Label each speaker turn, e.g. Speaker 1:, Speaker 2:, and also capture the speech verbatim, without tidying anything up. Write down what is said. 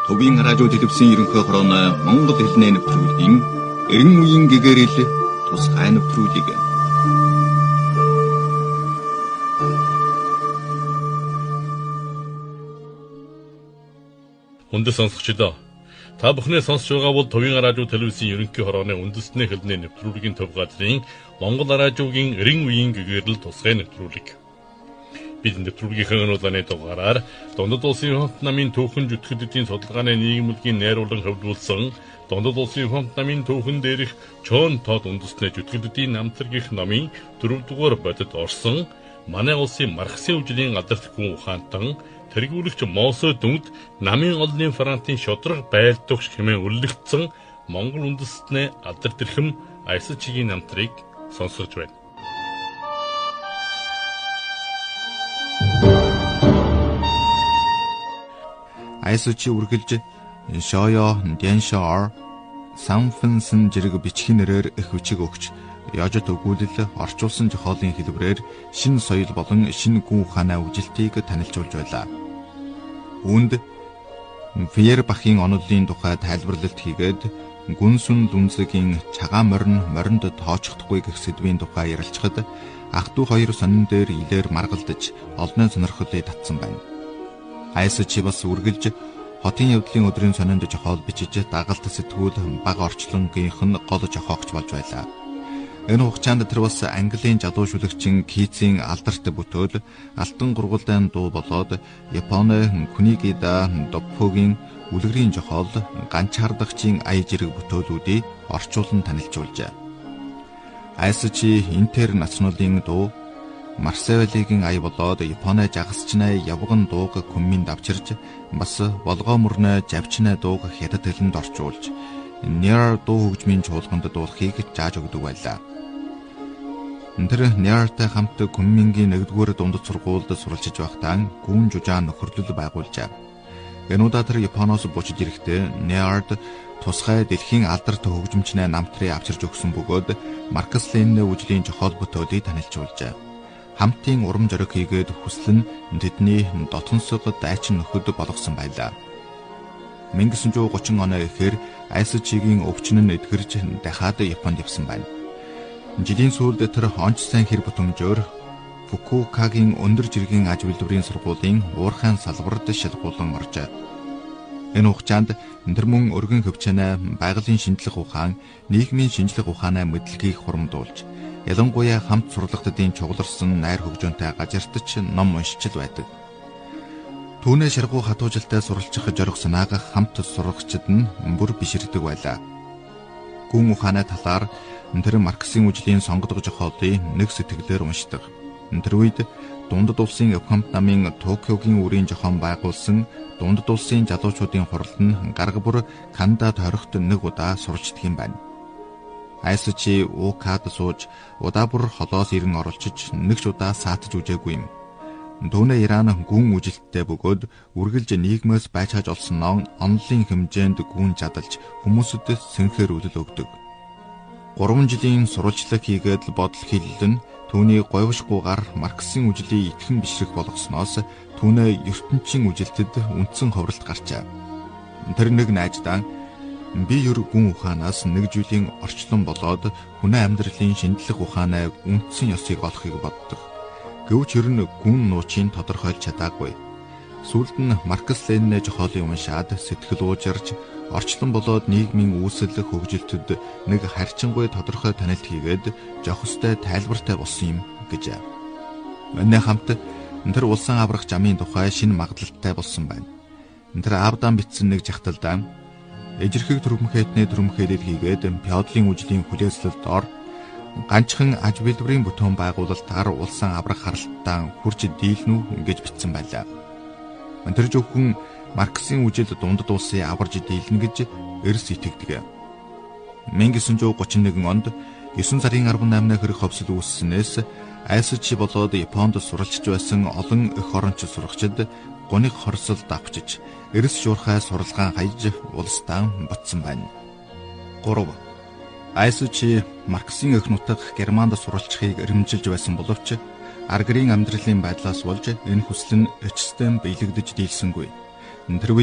Speaker 1: Төвийн радио телевизийн ерөнхий хорооны Монгол хэлний нэвтрүүлгийн эрен үеийн гэгэрэл тусгай нэвтрүүлэг.
Speaker 2: Хүндэт сонсогчдоо та бүхнээ сонсож байгаа бол Төвийн радио телевизийн ерөнхий хорооны үндэсний хэлний нэвтрүүлгийн төв газрын Монгол радиогийн эрен үеийн гэгэрэл тусгай нэвтрүүлэг. Бид нэвтрүүлгийнхээ өнөөдрийн дугаараар Дундад улсын хамт намын түүхэн жүтгэгдийн судалгааны нийгэмлэгийн найруулган хөвдүүлсэн Дундад улсын хамт намын түүхэн дээрх чоон тод үндэсний жүтгэгдийн намтрагийнх номын дөрөвдүгээр бодит орсон манай улсын Марксийн үжлийн алдарт хүн ухаантан тэргүүлэгч Мосо дүнд намын олонний фронтын шодрог байлдагч хэмээн үрлэгдсэн Монгол үндэстний алдарт эрхэм Айсачигийн намтрыг сонсож байна.
Speaker 3: Айсачи үргэлж Шоё Дэншоор Санфэнсэн зэрэг бичгийн нэрээр их бичиг өгч яжт өгүүлэл орчуулсан зохиолын хэлбэрээр шинэ соёл болон шинэ гүн ухааны үжилтийг танилцуулж байлаа. Үүнд Фейербахын онолын тухай тайлбарлалт хийгээд гүн сүн дүнзгийн цагаан морин моринд тооцохдохгүй гэх сэдвийн тухай ярилцахад ах дүү хоёр сонин дээр илээр маргалдаж олонний сонирхлыг татсан байна. Айсачи бас үргэлж хотын явдлын өдрийн сонинд зохиол бичиж дагалт сэтгүүл бага орчлонгийнх нь гол зохиогч болж байлаа. Энэ хугацаанд тэр бас Английн залуу шүлэгчин Китсийн алдарт бүтөөл Алтан гургуулдайн дуу болоод Японы Кунигида Доппогийн үлгэрийн зохиол Ганчаардагчийн ая зэрэг бүтөөлүүдийг орчуулан танилцуулжээ. Айсачи интернационалын дуу Марсевалигийн ая болоод Японы жагасчнай явган дууг көмминд авчирч бас волгоо мөрнө завчнай дууг хятад хэлэнд орчуулж Нэр дуу хөгжмийн чуулганд дуулахыг зааж өгдөг байлаа. Тэр Нэртэй хамт Күммингийн нэгдүгээр дундад сургуульд суралцж байхдаа гүн жужаа нөхөрлөл байгуулжээ. Энэ удаа тэр Японоос буцаж ирэхдээ Нэрд тусгай дэлхийн алдарт хөгжимчнээ намтрыг авчирч өгсөн бөгөөд Маркс Ленинийн үжлийн зохиол бүтээлийг танилцуулжээ. Хамтын урам зориг хийгээд хүсэл нь тэдний дотгонсог дайчин нөхөд болгосон байлаа. 천구백삼십 оны эхээр Айсачигийн өвчин нь эдгэрж дахиад Японд явсан байна. Жилийн сүүлд тэр онц сайн хэр бүтэмжөөр Фукуокагийн өндөр жиргийн аж үйлдвэрийн сургуулийн уурхайн салбарт шалгуулан оржээ. Энэ хугацаанд тэр мөн өргөн хөвчнөө байгалийн шинжлэх ухаан, нийгмийн шинжлэх ухааны мэдлэгийг хурамдуулж, ялангуяа хамт сурлагчдын чугларсан найр хөгжөөнтэй газартч ном уншиж байдаг. Түүний шаргуу хатуужилтай суралцах зориг санааг хамт сурагчид нь бүр биширдэг байлаа. Гүн ухааны талаар тэр Марксийн үжлийн сонгодог зохиолыг нэг сэтгэлээр уншдаг. Тэр үед Дундад улсын хамт намын Токиогийн үрийн зохион байгуулсан Дундад улсын залуучуудын хуралд нь гарга бүр Канадад хоригт нэг удаа суралцдаг юм байна. Айсачи Укад сууж удаа бүр холоос ирэн оролцож нэг ч удаа саатаж үжээгүй юм. Түүний Иран гүн үжилттэй бөгөөд үргэлж нийгмээс байцааж олсон ном онлын хэмжээнд гүн чадалж хүмүүсэд сэнхээр үлэл өгдөг. Гурван жилийн сурвалжлаг хийгээд бодол хэллэн түүний говьшгуугаар Марксийн үжлийг итгэн бишрэх болгосноос түүний ертөнцийн үжилтэд үндсэн ховролт гарчаа. Тэр нэг найздаа би ер гүн ухаанаас нэг жилийн орчлон болоод хүний амьдралын шинжлэх ухааны үндсэн ёсыг олохыг боддог. Гэвч ер нь гүн нуучийн тодорхойлж чадаагүй. Сүүлд нь Маркс Ленинийн зохиолыг уншаад сэтгэл уужирч орчлон болоод нийгмийн үүсэл хөгжилтөд нэг харьцангуй тодорхой танилт хийгээд жохостой тайлбартай болсон юм гэж. Өнөө хамт тэр улсан аврах замын тухай шинэ магадлалтай болсон байна. Тэр Авдан бичсэн нэг жагталдаа эжирхэг төрөмхэтний төрөмхөөлөл хийгээд феодалын үжлийн хүлээслэлд ор ганцхан аж үйлдвэрийн бүтээн байгуулалтаар улсан аврах харалтаа хурж дийлнү гэж бичсэн байлаа. Тэр зөвхөн Марксийн үжил Дундад улсыг аварж дийлнэ гэж эрс итгэдэг. 천구백삼십일 онд девөн сарын арван наймны хэрэг ховсол үүсснээс Айсачи болоод Японд суралцж байсан олон эх оронч сурагчид гуниг хорсолд авчиж эрс шуурхай суралгаан хайж улсдаа буцсан байна. гурав Айсачи Марксийн эх нутаг Германд суралцахыг эрмжилж байсан боловч аргарын амьдралын байдлаас болж энэ хүсэл нь эцэстэн биелэгдэж дийлсэнгүй. Тэр